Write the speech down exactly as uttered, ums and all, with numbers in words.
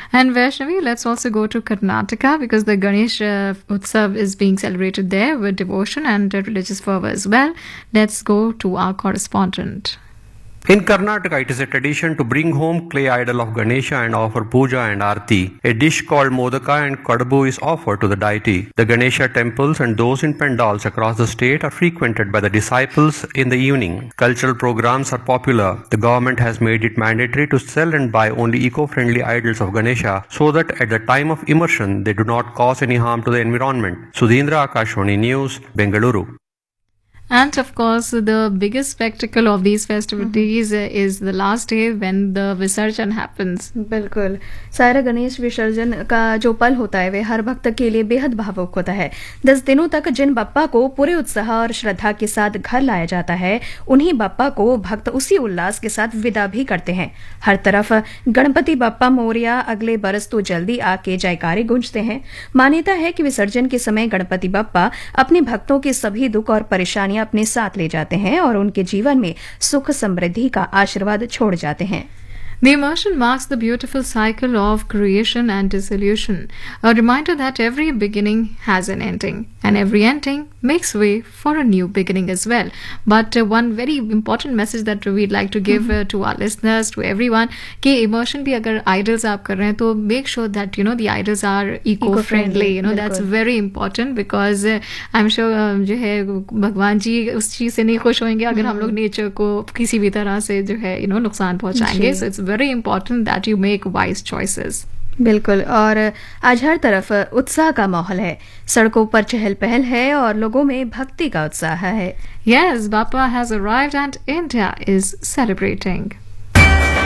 And Vaishnavi, let's also go to Karnataka because the Ganesh uh, Utsav is being celebrated there with devotion and uh, religious fervor as well. Let's go to our correspondent. In Karnataka, it is a tradition to bring home clay idol of Ganesha and offer puja and arti. A dish called modaka and kadabu is offered to the deity. The Ganesha temples and those in pandals across the state are frequented by the disciples in the evening. Cultural programs are popular. The government has made it mandatory to sell and buy only eco-friendly idols of Ganesha so that at the time of immersion they do not cause any harm to the environment. Sudhindra, Akashvani News, Bengaluru. And of course, the biggest spectacle of these festivities mm-hmm. is the last day when the विसर्जन happens. बिल्कुल, सारा गणेश विसर्जन का जो पल होता है वे हर भक्त के लिए बेहद भावुक होता है। दस दिनों तक जिन बप्पा को पूरे उत्साह और श्रद्धा के साथ घर लाया जाता है, उन्हीं बप्पा को भक्त उसी उल्लास के साथ विदा भी करते हैं। हर तरफ गणपति बप्पा मोरिया, अगले बरस तो जल्दी आके जयकारे गूंजते हैं। मान्यता है कि विसर्जन के समय गणपति बप्पा अपने भक्तों के सभी दुख और परेशानियां अपने साथ ले जाते हैं और उनके जीवन में सुख समृद्धि का आशीर्वाद छोड़ जाते हैं। The immersion marks the beautiful cycle of creation and dissolution, a reminder that every beginning has an ending, and every ending makes way for a new beginning as well. But uh, one very important message that we'd like to give uh, to our listeners, to everyone, कि immersion भी अगर idols आप कर रहे हैं तो make sure that you know the idols are eco-friendly. You know that's very important because uh, I'm sure uh, जो है भगवान जी उस चीज से नहीं खुश होंगे अगर हम लोग नेचर को किसी भी तरह से जो है you know नुकसान पहुंचाएंगे. So it's very important that you make wise choices. बिल्कुल, और आज हर तरफ उत्साह का माहौल है, सड़कों पर चहल पहल है और लोगों में भक्ति का उत्साह है. Yes, Bappa has arrived and India is celebrating.